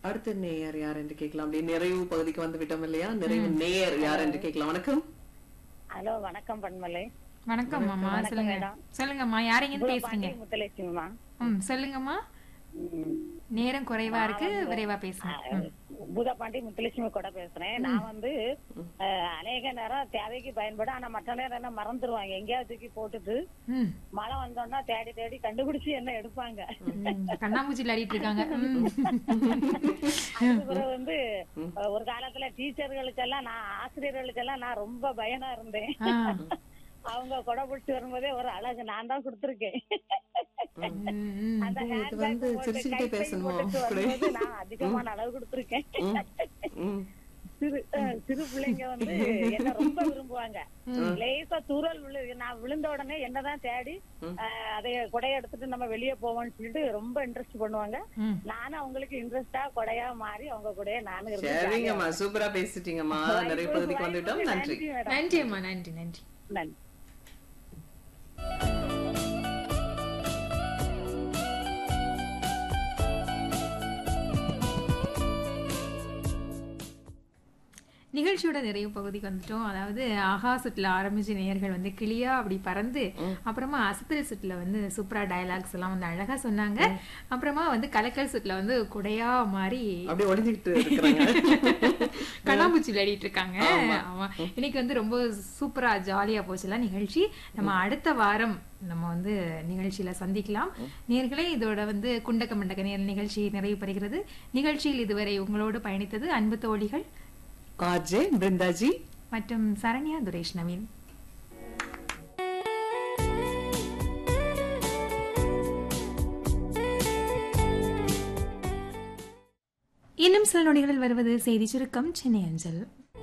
அடுத்த நேயர் யார் என்று கேட்கலாம். அப்படியே நிறைவு பகுதிக்கு வந்து விட்டோம் இல்லையா? நிறைவு நேயர் யார் என்று கேட்கலாம். வணக்கம். ஹலோ, வணக்கம் பன்மலை. வணக்கம் அம்மா. சொல்லுங்க சொல்லுங்கம்மா, யாரைங்க பேசுறீங்க? முத்தலட்சுமிமா. சொல்லுங்கம்மா. நேரம் குறைவா இருக்கு, விரைவா பேசுங்க. பூதப்பாண்டி முத்தலட்சுமி கூட பேசுறேன். நான் வந்து அநேக நேரம் தேவைக்கு பயன்படும், ஆனா மற்ற நேரம் என்ன மறந்துருவாங்க, எங்கேயாவது தூக்கி போட்டுட்டு மழை வந்தோம்னா தேடி தேடி கண்டுபிடிச்சு என்ன எடுப்பாங்க. கண்ணாமூச்சி விளையாடிட்டு இருக்காங்க. அதுக்கப்புறம் வந்து ஒரு காலத்துல டீச்சர்களுக்கெல்லாம் நான் ஆசிரியர்களுக்கெல்லாம் நான் ரொம்ப பயனா இருந்தேன். அவங்க கொடை பிடிச்சி வரும்போதே ஒரு அழகு நான் தான் கொடுத்துருக்கேன். நான் அதிகமான அளவு கொடுத்துருக்கேன். சிறு பிள்ளைங்க வந்து என்ன ரொம்ப விரும்புவாங்க. லேசா தூரல் நான் விழுந்த உடனே என்னதான் தேடி அதைய கொடைய எடுத்துட்டு நம்ம வெளியே போவோம்னு சொல்லிட்டு ரொம்ப இன்ட்ரெஸ்ட் பண்ணுவாங்க. நானும் அவங்களுக்கு இன்ட்ரெஸ்டா கொடையா மாறி அவங்க கூட நானும். சூப்பரா பேசிட்டீங்கம்மா. நிறைய பகுதிக்கு வந்துட்டோம். நன்றி. நன்றி அம்மா. நன்றி நன்றி நன்றி. நிகழ்ச்சியோட நிறைய பகுதிக்கு வந்துட்டோம். அதாவது ஆஹா சுற்றுல ஆரம்பிச்ச நேயர்கள் வந்து கிளியா அப்படி பறந்து, அப்புறமா அசத்தல் சுற்றுல வந்து சூப்பரா டயலாக்ஸ் எல்லாம் வந்து அழகா சொன்னாங்க. அப்புறமா வந்து கலக்கல் சுற்றுல வந்து குடையா மாறி கண்ணாம்பூச்சி விளையாடிட்டு இருக்காங்க. ஆமா, இன்னைக்கு வந்து ரொம்ப சூப்பரா ஜாலியா போச்சுல நிகழ்ச்சி. நம்ம அடுத்த வாரம் நம்ம வந்து நிகழ்ச்சியில சந்திக்கலாம். நேர்களே, இதோட வந்து குண்டக்க மண்டக்க நேர் நிகழ்ச்சி நிறைவு பெறுகிறது. நிகழ்ச்சியில் இதுவரை உங்களோடு பயணித்தது அன்பு தோழிகள் ஆர்ஜே பிருந்தாஜி மற்றும் சரண்யா துரேஷ் நவீன். இன்னும் சில நொடிகளில் வருவது செய்தி சுருக்கம், சென்னை அஞ்சல்.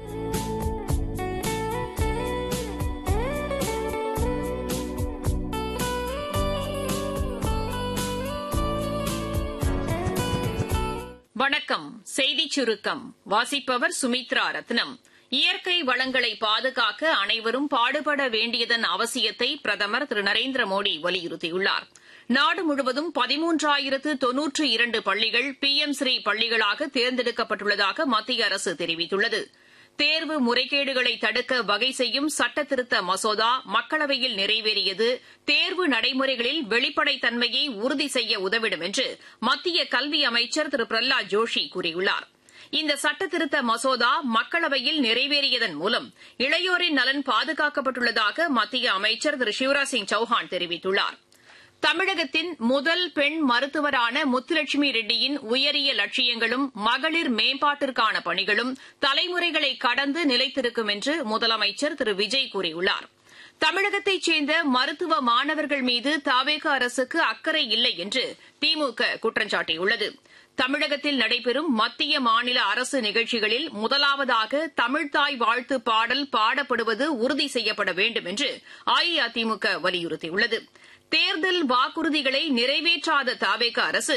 வணக்கம். செய்திச் சுருக்கம் வாசிப்பவர் சுமித்ரா ரத்னம். இயற்கை வளங்களை பாதுகாக்க அனைவரும் பாடுபட வேண்டியதன் அவசியத்தை பிரதமர் திரு நரேந்திர மோடி வலியுறுத்தியுள்ளார். நாடு முழுவதும் 13,092 பள்ளிகள் PM ஸ்ரீ பள்ளிகளாக தேர்ந்தெடுக்கப்பட்டுள்ளதாக மத்திய அரசு தெரிவித்துள்ளது. தேர்வு முறைகேடுகளை தடுக்க வகை செய்யும் சட்டத்திருத்த மசோதா மக்களவையில் நிறைவேறியது தேர்வு நடைமுறைகளில் வெளிப்படைத்தன்மையை உறுதி செய்ய உதவிடும் என்று மத்திய கல்வி அமைச்சர் திரு பிரஹ்லாத் ஜோஷி கூறியுள்ளார். இந்த சட்டத்திருத்த மசோதா மக்களவையில் நிறைவேறியதன் மூலம் இளையோரின் நலன் பாதுகாக்கப்பட்டுள்ளதாக மத்திய அமைச்சர் திரு சிவராஜ் சிங் சௌஹான் தெரிவித்துள்ளார். தமிழகத்தின் முதல் பெண் மருத்துவரான முத்துலட்சுமி ரெட்டியின் உயரிய லட்சியங்களும் மகளிர் மேம்பாட்டிற்கான பணிகளும் தலைமுறைகளை கடந்து நிலைத்திருக்கும் என்று முதலமைச்சர் திரு விஜய் கூறியுள்ளார். தமிழகத்தைச் சேர்ந்த மருத்துவ மாணவர்கள் மீது தவேக அரசுக்கு அக்கறை இல்லை என்று திமுக குற்றம் சாட்டியுள்ளது. தமிழகத்தில் நடைபெறும் மத்திய மாநில அரசு நிகழ்ச்சிகளில் முதலாவதாக தமிழ்தாய் வாழ்த்து பாடல் பாடப்படுவது உறுதி செய்யப்பட வேண்டும் என்று அஇஅதிமுக வலியுறுத்தியுள்ளது. தேர்தல் வாக்குறுதிகளை நிறைவேற்றாத தவேக அரசு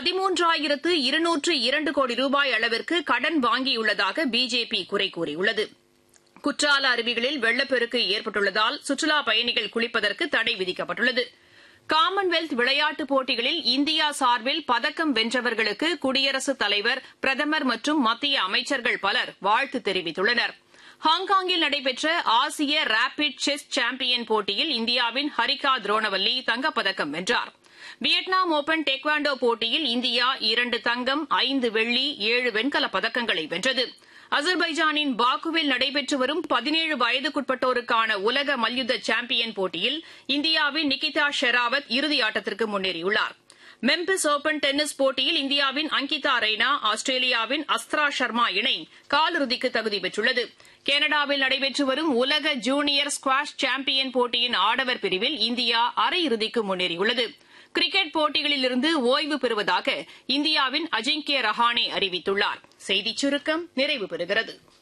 13,202 கோடி ரூபாய் அளவிற்கு கடன் வாங்கியுள்ளதாக பிஜேபி குறை கூறியுள்ளது. குற்றால அருவிகளில் வெள்ளப்பெருக்கு ஏற்பட்டுள்ளதால் சுற்றுலாப் பயணிகள் குளிப்பதற்கு தடை விதிக்கப்பட்டுள்ளது. காமன்வெல்த் விளையாட்டுப் போட்டிகளில் இந்தியா சார்பில் பதக்கம் வென்றவர்களுக்கு குடியரசுத் தலைவர், பிரதமர் மற்றும் மத்திய அமைச்சர்கள் பலர் வாழ்த்து தெரிவித்துள்ளனா். ஹாங்காங்கில் நடைபெற்ற ஆசிய ரேபிட் செஸ் சாம்பியன் போட்டியில் இந்தியாவின் ஹரிகா துரோணவல்லி தங்கப்பதக்கம் வென்றார். வியட்நாம் ஒபன் டேக்வாண்டோ போட்டியில் இந்தியா 2 தங்கம், 5 வெள்ளி, 7 வெண்கலப் பதக்கங்களை வென்றது. அஜர்பைஜானின் பாக்குவில் நடைபெற்று வரும் 17 வயதுக்குட்பட்டோருக்கான உலக மல்யுத்த சாம்பியன் போட்டியில் இந்தியாவின் நிகிதா ஷெராவத் இறுதியாட்டத்திற்கு முன்னேறியுள்ளார். மெம்பிஸ் ஒபன் டென்னிஸ் போட்டியில் இந்தியாவின் அங்கிதா ரெய்னா, ஆஸ்திரேலியாவின் அஸ்த்ரா சர்மா இணை காலிறுதிக்கு தகுதி பெற்றுள்ளது. கனடாவில் நடைபெற்று வரும் உலக ஜூனியர் ஸ்குவாஷ் சாம்பியன் போட்டியின் ஆடவர் பிரிவில் இந்தியா அரையிறுதிக்கு முன்னேறியுள்ளது. கிரிக்கெட் போட்டிகளிலிருந்து ஓய்வு பெறுவதாக இந்தியாவின் அஜிங்கிய ரஹானே அறிவித்துள்ளார். செய்திச் சுருக்கம் நிறைவு பெறுகிறது.